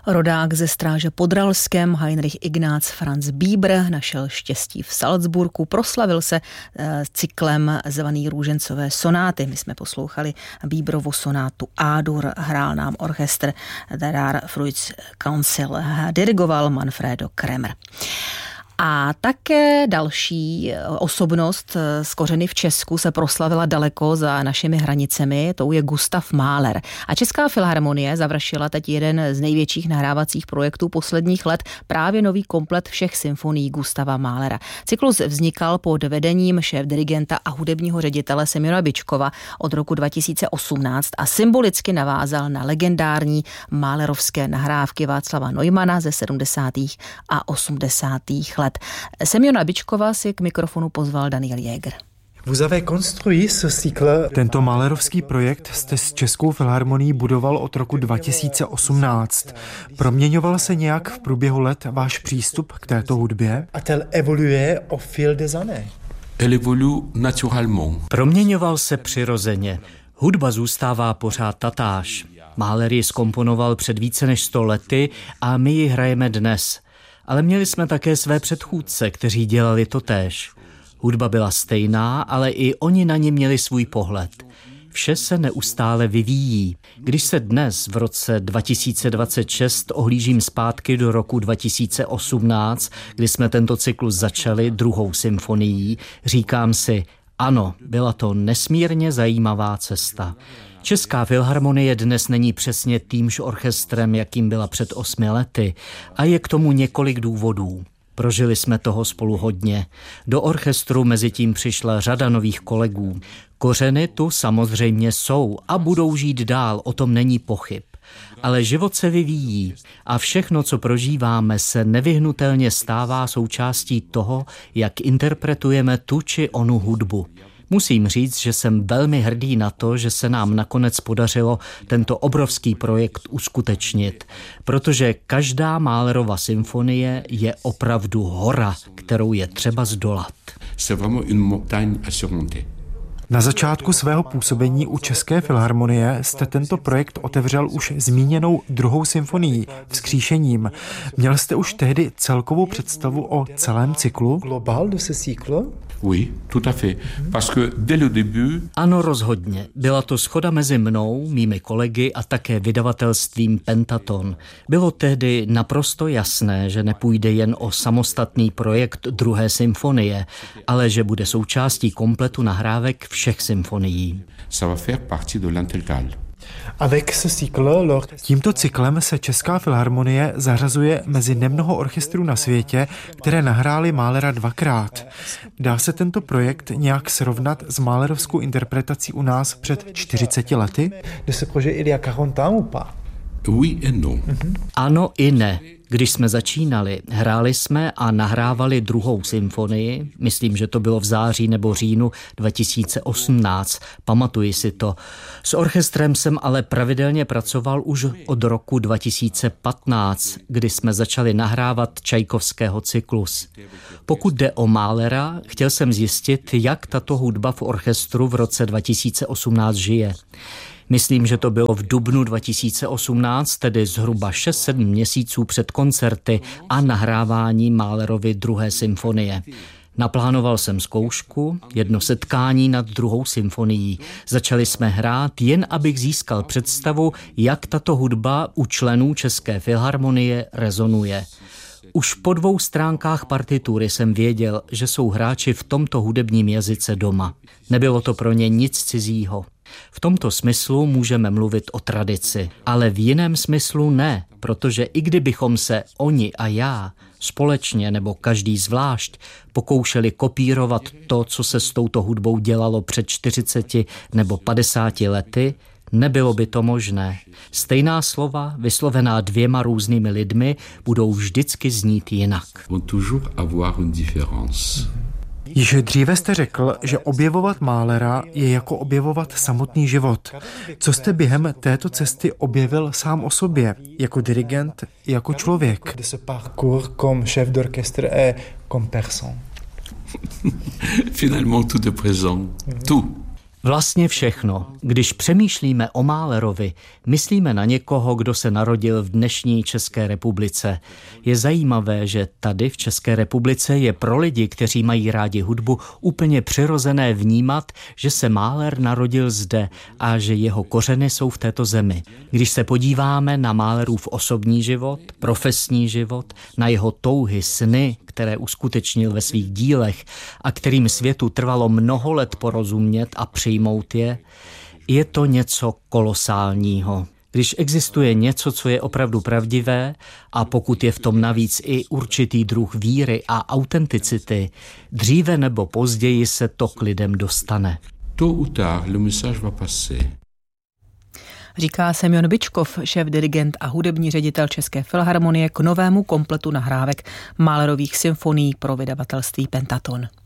Rodák ze Stráže pod Ralskem Heinrich Ignác Franz Bieber našel štěstí v Salzburgu, proslavil se cyklem zvaný Růžencové sonáty. My jsme poslouchali Bieberovu sonátu A-dur, hrál nám orchestr Der Frühjahrskonzert, dirigoval Manfredo Kremer. A také další osobnost s kořeny v Česku se proslavila daleko za našimi hranicemi, tou je Gustav Mahler. A Česká filharmonie završila teď jeden z největších nahrávacích projektů posledních let, právě nový komplet všech symfonií Gustava Mahlera. Cyklus vznikal pod vedením šéfdirigenta a hudebního ředitele Semjona Byčkova od roku 2018 a symbolicky navázal na legendární mahlerovské nahrávky Václava Neumana ze 70. a 80. let. Semjona Byčkova si k mikrofonu pozval Daniel Jäger. Tento mahlerovský projekt jste s Českou filharmonií budoval od roku 2018. Proměňoval se nějak v průběhu let váš přístup k této hudbě? Proměňoval se přirozeně. Hudba zůstává pořád tatáž. Mahler ji zkomponoval před více než 100 lety a my ji hrajeme dnes. Ale měli jsme také své předchůdce, kteří dělali totéž. Hudba byla stejná, ale i oni na ní měli svůj pohled. Vše se neustále vyvíjí. Když se dnes v roce 2026 ohlížím zpátky do roku 2018, kdy jsme tento cyklus začali druhou symfonií, říkám si, ano, byla to nesmírně zajímavá cesta. Česká filharmonie dnes není přesně týmž orchestrem, jakým byla před 8 lety a je k tomu několik důvodů. Prožili jsme toho spolu hodně. Do orchestru mezitím přišla řada nových kolegů. Kořeny tu samozřejmě jsou a budou žít dál, o tom není pochyb. Ale život se vyvíjí a všechno, co prožíváme, se nevyhnutelně stává součástí toho, jak interpretujeme tu či onu hudbu. Musím říct, že jsem velmi hrdý na to, že se nám nakonec podařilo tento obrovský projekt uskutečnit, protože každá Mahlerova symfonie je opravdu hora, kterou je třeba zdolat. Na začátku svého působení u České filharmonie jste tento projekt otevřel už zmíněnou druhou symfonií, Vzkříšením. Měl jste už tehdy celkovou představu o celém cyklu? Oui, tout à fait. Parce que dès le début... Ano, rozhodně. Byla to shoda mezi mnou, mými kolegy a také vydavatelstvím Pentaton. Bylo tehdy naprosto jasné, že nepůjde jen o samostatný projekt druhé symfonie, ale že bude součástí kompletu nahrávek všech symfonií. Ça va faire partie de l'intégrale. Tímto cyklem se Česká filharmonie zařazuje mezi nemnoho orchestrů na světě, které nahrály Mahlera dvakrát. Dá se tento projekt nějak srovnat s mahlerovskou interpretací u nás před 40 lety? Oui et non. Ano i ne. Když jsme začínali, hráli jsme a nahrávali druhou symfonii, myslím, že to bylo v září nebo říjnu 2018, pamatuji si to. S orchestrem jsem ale pravidelně pracoval už od roku 2015, kdy jsme začali nahrávat Čajkovského cyklus. Pokud jde o Mahlera, chtěl jsem zjistit, jak tato hudba v orchestru v roce 2018 žije. Myslím, že to bylo v dubnu 2018, tedy zhruba 6-7 měsíců před koncerty a nahrávání Mahlerovy druhé symfonie. Naplánoval jsem zkoušku, jedno setkání nad druhou symfonií. Začali jsme hrát, jen abych získal představu, jak tato hudba u členů České filharmonie rezonuje. Už po 2 stránkách partitury jsem věděl, že jsou hráči v tomto hudebním jazyce doma. Nebylo to pro ně nic cizího. V tomto smyslu můžeme mluvit o tradici, ale v jiném smyslu ne, protože i kdybychom se oni a já společně nebo každý zvlášť pokoušeli kopírovat to, co se s touto hudbou dělalo před 40 nebo 50 lety, nebylo by to možné. Stejná slova, vyslovená 2 různými lidmi, budou vždycky znít jinak. Již dříve jste řekl, že objevovat Mahlera je jako objevovat samotný život. Co jste během této cesty objevil sám o sobě, jako dirigent i jako člověk? Finalement tout est présent. Tout. Vlastně všechno. Když přemýšlíme o Mahlerovi, myslíme na někoho, kdo se narodil v dnešní České republice. Je zajímavé, že tady v České republice je pro lidi, kteří mají rádi hudbu, úplně přirozené vnímat, že se Mahler narodil zde a že jeho kořeny jsou v této zemi. Když se podíváme na Mahlerův osobní život, profesní život, na jeho touhy, sny, které uskutečnil ve svých dílech a kterým světu trvalo mnoho let porozumět a přijmout je to něco kolosálního. Když existuje něco, co je opravdu pravdivé a pokud je v tom navíc i určitý druh víry a autenticity, dříve nebo později se to k lidem dostane. Tôt ou tard, le message va passer. Říká Semjon Byčkov, šéf-dirigent a hudební ředitel České filharmonie k novému kompletu nahrávek Mahlerových symfonií pro vydavatelství Pentaton.